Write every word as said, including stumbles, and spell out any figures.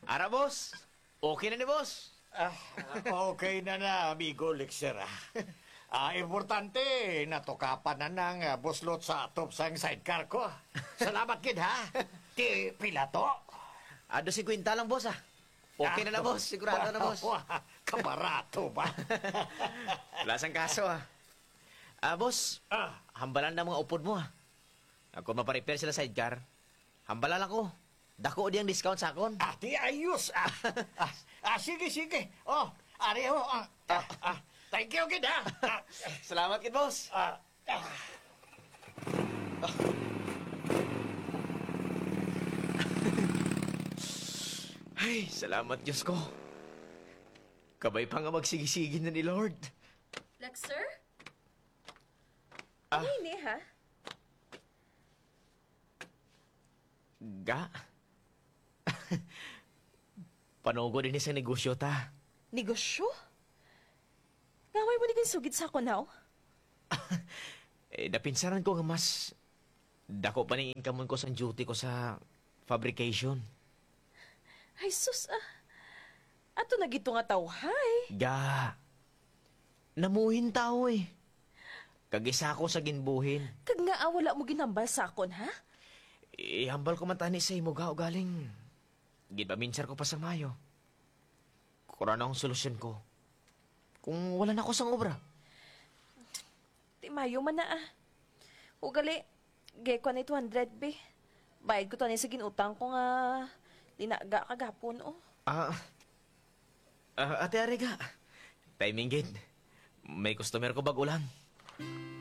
Ara, boss. Okay na ni boss. Ah, okay na na, amigo Lixer. Ah, Ah, importante, natukapan na ng ah, buslot sa top sa sidecar ko. Salamat, kid, ha? Ti pilato. Ado si Quinta lang, boss, ah. Okay na na, boss. Sigurado na, boss. Kabarato ba? Wala sang kaso, ah. Ah, boss. Ah, Hambalan na mga upod mo, ah. Ako maparepair sila sidecar. Hambalan ako. Dako di ang discount sa akon. ah, ti ayos. Ah, ah, ah, sige, sige. Oh, ari ho. Ah, ah, ah, thank you, kid, ha? Ah, Salamat, kid, boss. ah, ah. Ay, salamat, Diyos ko. Kabay pa nga magsigisigi na ni Lord. Lexer? Ah. Ano ini, ha? Ga? Panogo din sa negosyo ta. Negosyo? Ngaway mo di kang sugid sa ako now? Eh, napinsaran ko nga mas dako pa ning income ko sa duty ko sa fabrication. Ay, sus, ah. Ato na gito nga tawhay. Ga, namuhin tao eh. Kagisa ko sa ginbuhin. Kag nga ah, wala mo ginambal sa akon, ha? Ihambal ko man tani sa imo ga o galing. Ginpaminsar ko pa sa Mayo. Kura na ang solusyon ko. Kung wala na ako sang obra. Di mayo man na, ah. Ugali, gay ko na two hundred, be. Bayad ko to sa ginutang ko nga linaga kagapon, oh. Ah, ah ate Arega. Timing gid. May customer ko bago lang.